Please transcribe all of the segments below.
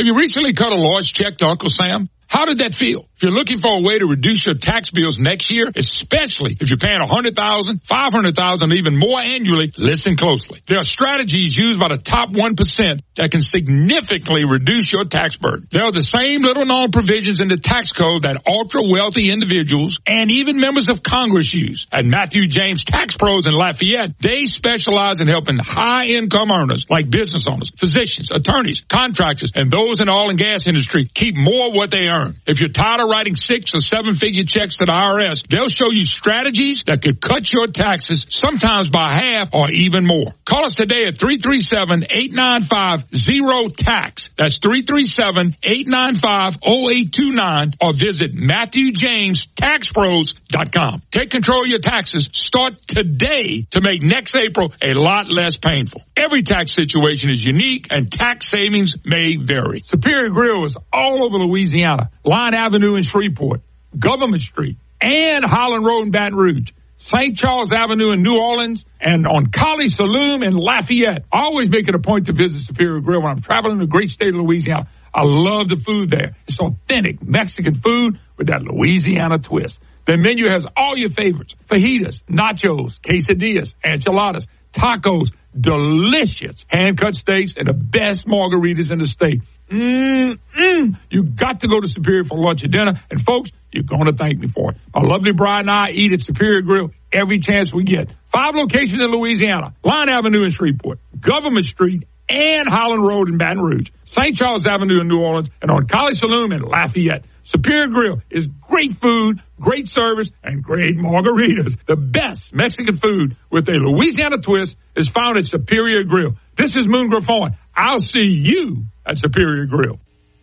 Have you recently cut a large check to Uncle Sam? How did that feel? If you're looking for a way to reduce your tax bills next year, especially if you're paying $100,000, $500,000, even more annually, listen closely. There are strategies used by the top 1% that can significantly reduce your tax burden. There are the same little-known provisions in the tax code that ultra-wealthy individuals and even members of Congress use. At Matthew James Tax Pros in Lafayette, they specialize in helping high-income earners like business owners, physicians, attorneys, contractors, and those in the oil and gas industry keep more of what they earn. If you're tired of writing 6 or 7-figure checks to the IRS, they'll show you strategies that could cut your taxes sometimes by half or even more. Call us today at 337-895-0TAX. That's 337-895-0829 or visit MatthewJamesTaxPros.com. Take control of your taxes. Start today to make next April a lot less painful. Every tax situation is unique and tax savings may vary. Superior Grill is all over Louisiana. Line Avenue in Shreveport, Government Street, and Holland Road in Baton Rouge, St. Charles Avenue in New Orleans, and on Collie Saloon in Lafayette. I always make it a point to visit Superior Grill when I'm traveling the great state of Louisiana. I love the food there. It's authentic Mexican food with that Louisiana twist. Their menu has all your favorites: fajitas, nachos, quesadillas, enchiladas, tacos, delicious hand-cut steaks, and the best margaritas in the state. You got to go to Superior for lunch or dinner, and folks, you're going to thank me for it. My lovely bride and I eat at Superior Grill every chance we get. 5 locations in Louisiana: Line Avenue in Shreveport, Government Street, and Holland Road in Baton Rouge, St. Charles Avenue in New Orleans, and on Collie Saloon in Lafayette. Superior Grill is great food, great service, and great margaritas. The best Mexican food with a Louisiana twist is found at Superior Grill. This is Moon Griffon. I'll see you at Superior Grill.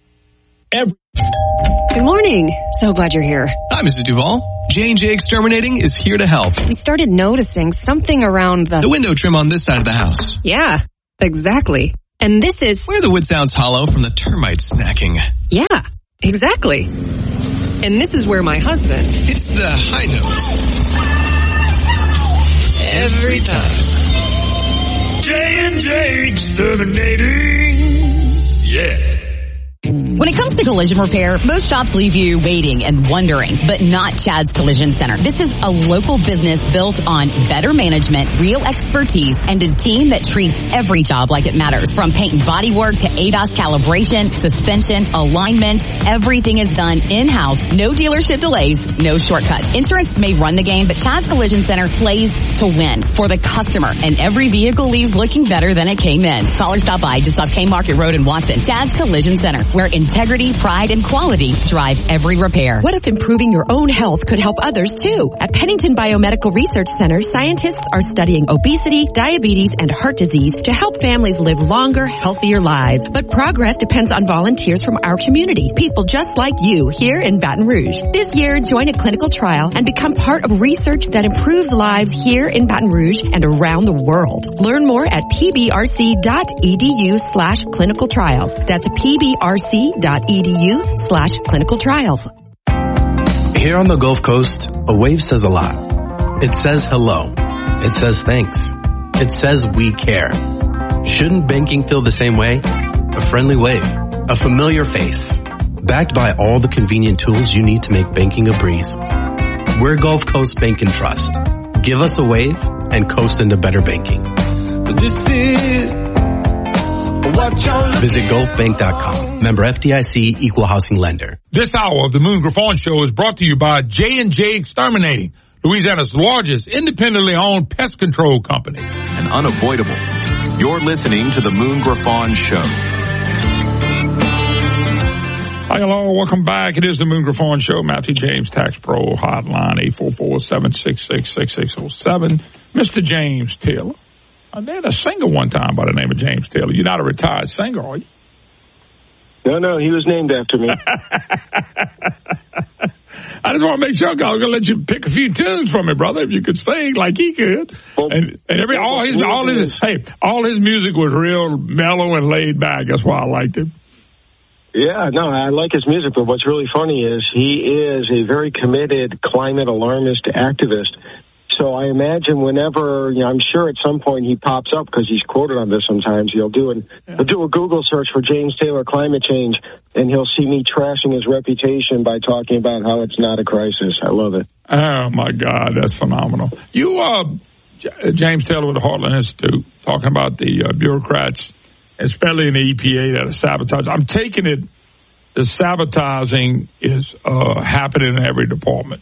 Good morning. So glad you're here. Hi, Mrs. Duvall. J&J Exterminating is here to help. We started noticing something around the window trim on this side of the house. Yeah, exactly. And this is where the wood sounds hollow from the termites snacking. Yeah, exactly. And this is where my husband hits the high notes every time. J&J Exterminating. Yeah. When it comes to collision repair, most shops leave you waiting and wondering, but not Chad's Collision Center. This is a local business built on better management, real expertise, and a team that treats every job like it matters. From paint and body work to ADAS calibration, suspension, alignment, everything is done in-house. No dealership delays, no shortcuts. Insurance may run the game, but Chad's Collision Center plays to win for the customer, and every vehicle leaves looking better than it came in. Call or stop by just off K Market Road in Watson. Chad's Collision Center, where integrity, pride, and quality drive every repair. What if improving your own health could help others too? At Pennington Biomedical Research Center, scientists are studying obesity, diabetes, and heart disease to help families live longer, healthier lives. But progress depends on volunteers from our community, people just like you here in Baton Rouge. This year, join a clinical trial and become part of research that improves lives here in Baton Rouge and around the world. Learn more at pbrc.edu/clinical trials. That's pbrc.edu/clinical trials. Here on the Gulf Coast, a wave says a lot. It says hello. It says thanks. It says we care. Shouldn't banking feel the same way? A friendly wave, a familiar face, backed by all the convenient tools you need to make banking a breeze. We're Gulf Coast Bank and Trust. Give us a wave and coast into better banking. This is Visit GulfBank.com. Member FDIC, Equal Housing Lender. This hour of the Moon Griffon Show is brought to you by J&J Exterminating, Louisiana's largest independently owned pest control company. And unavoidable. You're listening to the Moon Griffon Show. Hi, hello, welcome back. It is the Moon Griffon Show. Matthew James Tax Pro Hotline 844-766-6607. Mr. James Taylor. They had a singer one time by the name of James Taylor. You're not a retired singer, are you? No, he was named after me. I just want to make sure, because I'm going to let you pick a few tunes from me, brother, if you could sing like he could. Well, and all his music was real mellow and laid back. That's why I liked it. Yeah, no, I like his music, but what's really funny is he is a very committed climate alarmist activist. So I imagine whenever, I'm sure at some point he pops up because he's quoted on this sometimes. He'll do a Google search for James Taylor climate change, and he'll see me trashing his reputation by talking about how it's not a crisis. I love it. Oh, my God, that's phenomenal. You, James Taylor with the Heartland Institute, talking about the bureaucrats, especially in the EPA, that are sabotaging. I'm taking it, the sabotaging is happening in every department.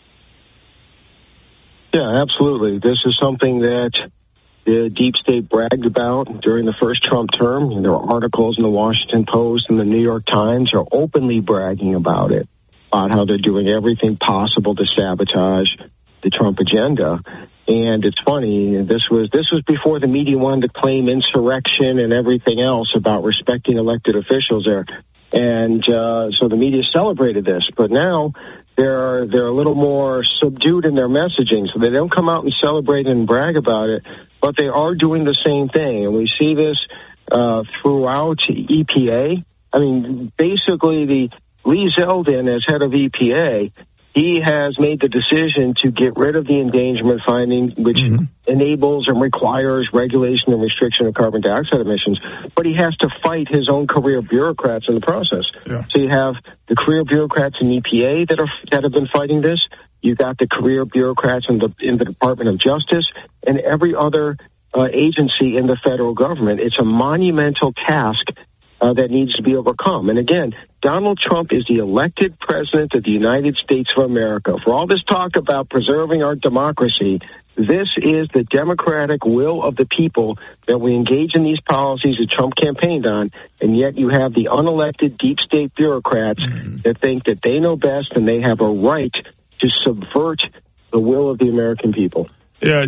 Yeah, absolutely. This is something that the deep state bragged about during the first Trump term. And there are articles in the Washington Post and the New York Times are openly bragging about it, about how they're doing everything possible to sabotage the Trump agenda. And it's funny, this was before the media wanted to claim insurrection and everything else about respecting elected officials there. And so the media celebrated this, but now they're a little more subdued in their messaging, so they don't come out and celebrate and brag about it, but they are doing the same thing. And we see this throughout EPA. I mean, basically, Lee Zeldin, as head of EPA, he has made the decision to get rid of the endangerment finding, which enables and requires regulation and restriction of carbon dioxide emissions. But he has to fight his own career bureaucrats in the process. Yeah. So you have the career bureaucrats in EPA that have been fighting this. You've got the career bureaucrats in the Department of Justice and every other agency in the federal government. It's a monumental task that needs to be overcome. And again, Donald Trump is the elected president of the United States of America. For all this talk about preserving our democracy, this is the democratic will of the people that we engage in these policies that Trump campaigned on, and yet you have the unelected deep state bureaucrats that think that they know best and they have a right to subvert the will of the American people. Yeah,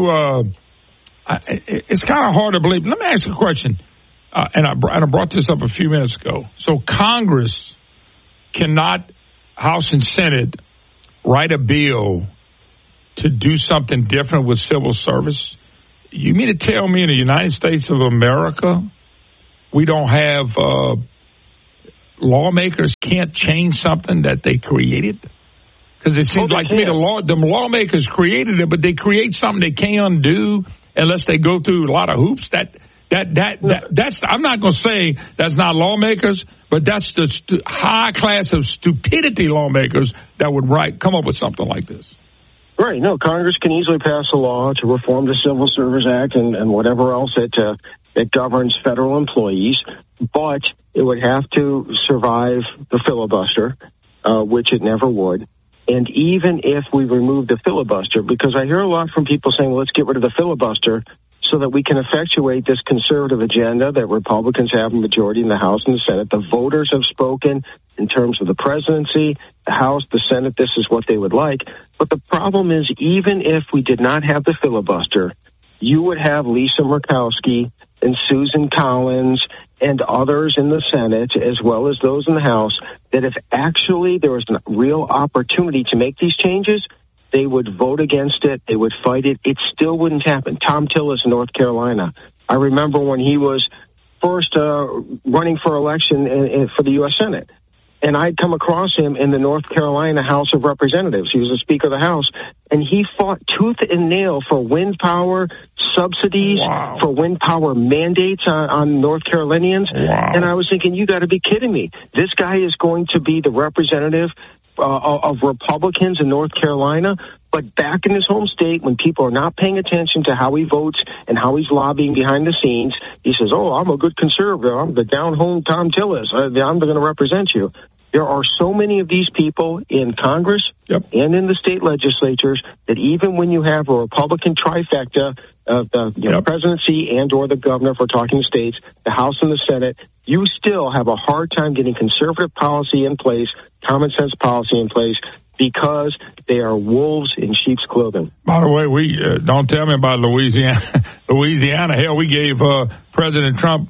it's kind of hard to believe. Let me ask you a question. And I brought this up a few minutes ago. So Congress cannot, House and Senate, write a bill to do something different with civil service? You mean to tell me in the United States of America we don't have lawmakers can't change something that they created? Because it seems like to me the lawmakers created it, but they create something they can't undo unless they go through a lot of hoops. That's I'm not going to say that's not lawmakers, but that's the high class of stupidity lawmakers that would come up with something like this. Right. No, Congress can easily pass a law to reform the Civil Service Act and whatever else that governs federal employees, but it would have to survive the filibuster, which it never would. And even if we remove the filibuster, because I hear a lot from people saying, well, let's get rid of the filibuster so that we can effectuate this conservative agenda that Republicans have a majority in the House and the Senate. The voters have spoken in terms of the presidency, the House, the Senate. This is what they would like. But the problem is, even if we did not have the filibuster, you would have Lisa Murkowski and Susan Collins and others in the Senate, as well as those in the House, that if actually there was a real opportunity to make these changes, they would vote against it. They would fight it. It still wouldn't happen. Tom Tillis in North Carolina. I remember when he was first running for election for the U.S. Senate. And I'd come across him in the North Carolina House of Representatives. He was the Speaker of the House. And he fought tooth and nail for wind power subsidies, for wind power mandates on North Carolinians. Wow. And I was thinking, you got to be kidding me. This guy is going to be the representative of Republicans in North Carolina, but back in his home state, when people are not paying attention to how he votes and how he's lobbying behind the scenes, he says, oh, I'm a good conservative. I'm the down-home Tom Tillis. I'm going to represent you. There are so many of these people in Congress and in the state legislatures that even when you have a Republican trifecta of the presidency and or the governor, if we're talking states, the House and the Senate, you still have a hard time getting conservative policy in place, common sense policy in place, because they are wolves in sheep's clothing. By the way, we don't tell me about Louisiana. Hell, we gave President Trump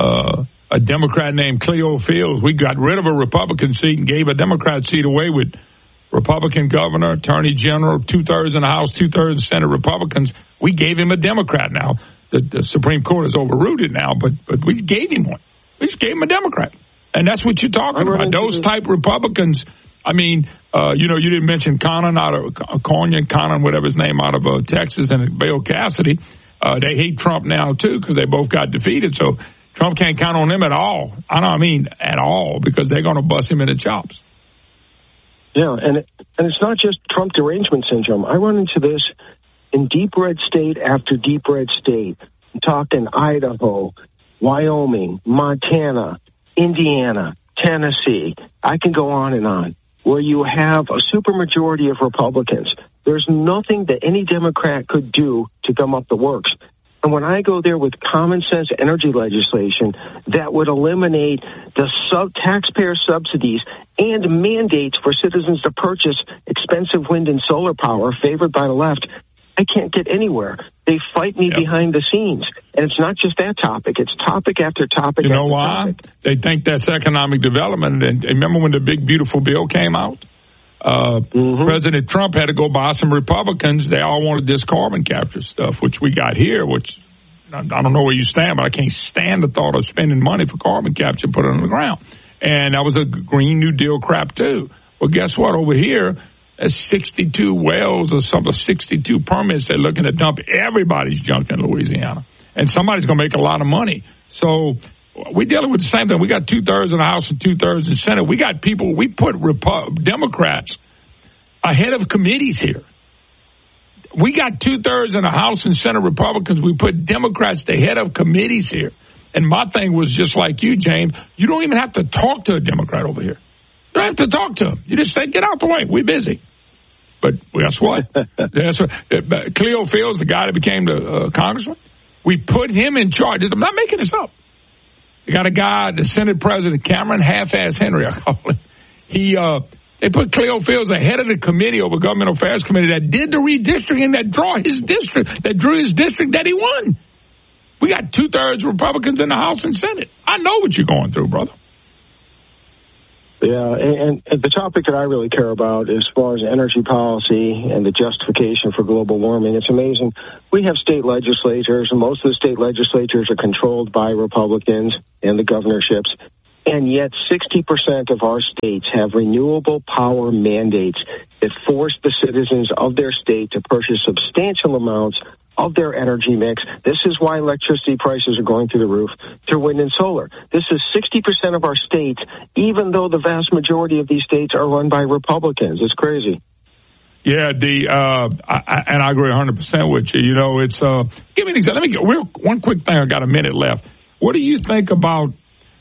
a Democrat named Cleo Fields. We got rid of a Republican seat and gave a Democrat seat away with Republican governor, attorney general, 2/3 in the House, 2/3 in the Senate Republicans. We gave him a Democrat now. The Supreme Court has overruled it now, but we gave him one. We just gave him a Democrat. And that's what you're talking about. Those type Republicans I mean, you didn't mention Connon, whatever his name, out of Texas, and Bill Cassidy. They hate Trump now, too, because they both got defeated. So Trump can't count on them at all. At all, because they're going to bust him in the chops. Yeah, and it's not just Trump derangement syndrome. I run into this in deep red state after deep red state. I'm talking Idaho, Wyoming, Montana, Indiana, Tennessee. I can go on, where you have a supermajority of Republicans. There's nothing that any Democrat could do to gum up the works. And when I go there with common sense energy legislation that would eliminate the taxpayer subsidies and mandates for citizens to purchase expensive wind and solar power favored by the left, I can't get anywhere. They fight me behind the scenes. And it's not just that topic. It's topic after topic. You know why? Topic. They think that's economic development. And remember when the big, beautiful bill came out? President Trump had to go buy some Republicans. They all wanted this carbon capture stuff, which we got here, which I don't know where you stand, but I can't stand the thought of spending money for carbon capture and put it on the ground. And that was a Green New Deal crap, too. Well, guess what? Over here, there's 62 wells or something, 62 permits. They're looking to dump everybody's junk in Louisiana. And somebody's going to make a lot of money. So we're dealing with the same thing. We got 2/3 in the House and 2/3 in the Senate. We got people, we put Democrats ahead of committees here. We got 2/3 in the House and Senate Republicans. We put Democrats ahead of committees here. And my thing was just like you, James. You don't even have to talk to a Democrat over here. You don't have to talk to them. You just say, get out the way. We're busy. But guess what? Cleo Fields, the guy that became the congressman, we put him in charge. I'm not making this up. You got a guy, the Senate President, Cameron Half-Ass Henry, I call him. They put Cleo Fields ahead of the committee over Government Affairs Committee that did the redistricting, that drew his district that he won. We got 2/3 Republicans in the House and Senate. I know what you're going through, brother. Yeah, and the topic that I really care about as far as energy policy and the justification for global warming, it's amazing. We have state legislatures, and most of the state legislatures are controlled by Republicans and the governorships. And yet 60% of our states have renewable power mandates that force the citizens of their state to purchase substantial amounts of their energy mix. This is why electricity prices are going through the roof through wind and solar. This is 60% of our states, even though the vast majority of these states are run by Republicans. It's crazy. Yeah, and I agree 100% with you. You know, it's give me an example. One quick thing. I got a minute left. What do you think about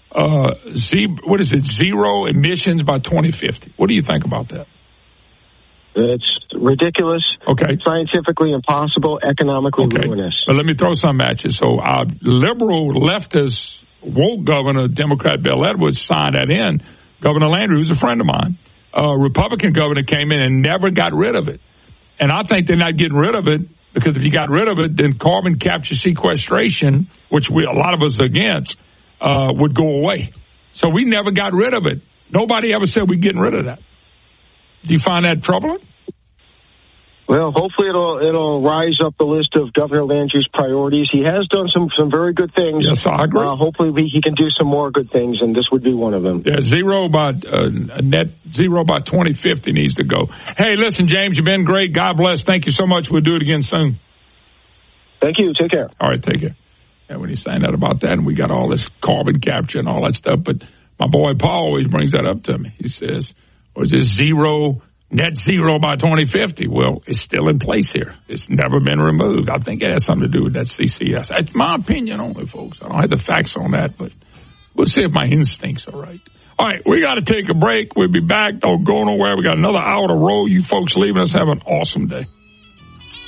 zero emissions by 2050? What do you think about that? It's ridiculous. Okay. Scientifically impossible, economically ruinous. But let me throw something at you. So our liberal leftist woke governor, Democrat Bill Edwards, signed that in. Governor Landry, who's a friend of mine, Republican governor came in and never got rid of it. And I think they're not getting rid of it because if you got rid of it, then carbon capture sequestration, which a lot of us are against, would go away. So we never got rid of it. Nobody ever said we're getting rid of that. Do you find that troubling? Well, hopefully it'll rise up the list of Governor Landry's priorities. He has done some very good things. Yes, I agree. Hopefully he can do some more good things, and this would be one of them. Yeah, net zero by 2050 needs to go. Hey, listen, James, you've been great. God bless. Thank you so much. We'll do it again soon. Thank you. Take care. All right, take care. And when he's saying that about that, and we got all this carbon capture and all that stuff, but my boy Paul always brings that up to me. He says, was this net zero by 2050? Well, it's still in place here. It's never been removed. I think it has something to do with that CCS. That's my opinion only, folks. I don't have the facts on that, but we'll see if my instincts are right. All right, we got to take a break. We'll be back. Don't go nowhere. We got another hour to roll. You folks leaving us. Have an awesome day.